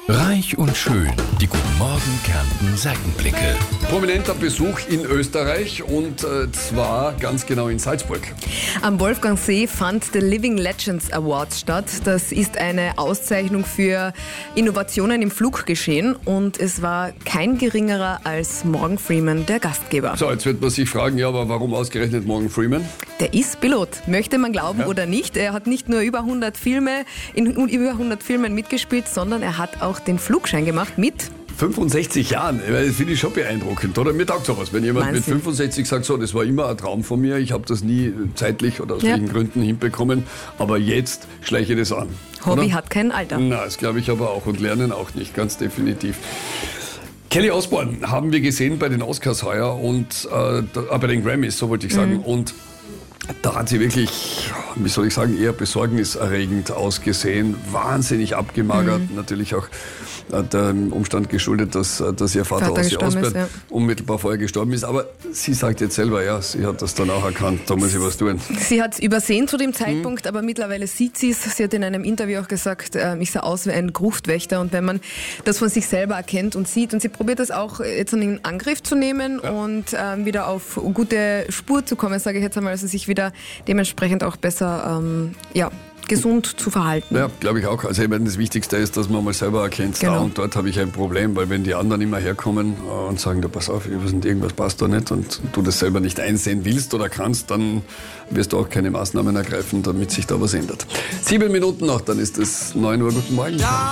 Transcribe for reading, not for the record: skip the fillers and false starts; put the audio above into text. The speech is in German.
Reich und schön. Die Guten Morgen Kärnten Seitenblicke. Prominenter Besuch in Österreich und zwar ganz genau in Salzburg. Am Wolfgangsee fand der Living Legends Award statt. Das ist eine Auszeichnung für Innovationen im Fluggeschehen und es war kein geringerer als Morgan Freeman, der Gastgeber. So, jetzt wird man sich fragen, ja, aber warum ausgerechnet Morgan Freeman? Der ist Pilot, möchte man glauben oder nicht. Er hat nicht nur in über 100 Filmen mitgespielt, sondern er hat auch den Flugschein gemacht mit 65 Jahren, das finde ich schon beeindruckend, oder? Mir taugt sowas, wenn jemand mit 65 sagt, so, das war immer ein Traum von mir, ich habe das nie zeitlich oder aus welchen Gründen hinbekommen, aber jetzt schleiche ich das an. Hobby oder? hat kein Alter. Na, das glaube ich aber auch und Lernen auch nicht, ganz definitiv. Kelly Osbourne haben wir gesehen bei den Oscars heuer und bei den Grammys, so wollte ich sagen, und da hat sie wirklich, wie soll ich sagen, eher besorgniserregend ausgesehen, wahnsinnig abgemagert, natürlich auch dem Umstand geschuldet, dass ihr Vater Ozzy Osbourne unmittelbar vorher gestorben ist. Aber sie sagt jetzt selber, ja, sie hat das dann auch erkannt, da muss sie was tun. Sie hat es übersehen zu dem Zeitpunkt, aber mittlerweile sieht sie es. Sie hat in einem Interview auch gesagt, ich sah aus wie ein Gruftwächter. Und wenn man das von sich selber erkennt und sieht, und sie probiert das auch jetzt in Angriff zu nehmen und wieder auf gute Spur zu kommen, sage ich jetzt einmal, also sich wieder dementsprechend auch besser gesund zu verhalten. Ja, glaube ich auch. Also ich meine, das Wichtigste ist, dass man mal selber erkennt, da und dort habe ich ein Problem, weil wenn die anderen immer herkommen und sagen, da pass auf, irgendwas passt da nicht und du das selber nicht einsehen willst oder kannst, dann wirst du auch keine Maßnahmen ergreifen, damit sich da was ändert. 7 Minuten noch, dann ist es 9 Uhr. Guten Morgen. Ja.